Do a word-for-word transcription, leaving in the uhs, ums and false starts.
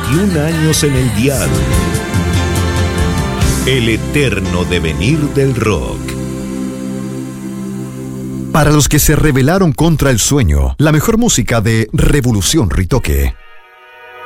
veintiún años en el dial. El eterno devenir del rock. Para los que se rebelaron contra el sueño, la mejor música de Revolución Ritoque.